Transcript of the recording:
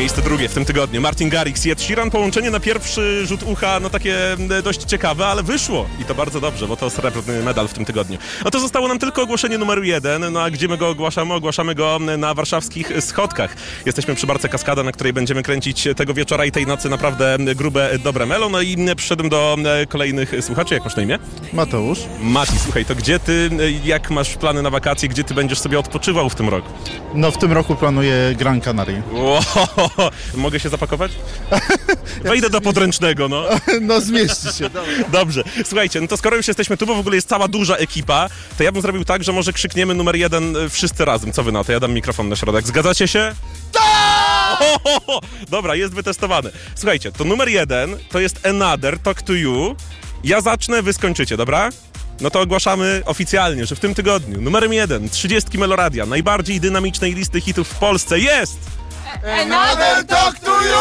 miejsce drugie w tym tygodniu. Martin Garrix i Ed Sheeran. Połączenie na pierwszy rzut ucha, no takie dość ciekawe, ale wyszło. I to bardzo dobrze, bo to srebrny medal w tym tygodniu. No to zostało nam tylko ogłoszenie numeru 1. No a gdzie my go ogłaszamy? Ogłaszamy go na warszawskich schodkach. Jesteśmy przy Barce Kaskada, na której będziemy kręcić tego wieczora i tej nocy naprawdę grube, dobre melo. No i przyszedłem do kolejnych słuchaczy. Jak masz na imię? Mateusz. Mati, słuchaj, to gdzie ty, jak masz plany na wakacje, gdzie ty będziesz sobie odpoczywał w tym roku? No w tym roku planuję Gran Canaria. Wow, mogę się zapakować? Wejdę do podręcznego, no. No zmieści się. Dobrze. Słuchajcie, no to skoro już jesteśmy tu, bo w ogóle jest cała duża ekipa, to ja bym zrobił tak, że może krzykniemy numer 1 wszyscy razem. Co wy na to? Ja dam mikrofon na środek. Zgadzacie się? Tak! Dobra, jest wytestowane. Słuchajcie, to numer 1 to jest Another, Talk to You. Ja zacznę, wy skończycie, dobra? No to ogłaszamy oficjalnie, że w tym tygodniu numerem 1 30 Meloradia, najbardziej dynamicznej listy hitów w Polsce jest... Another Talk to You!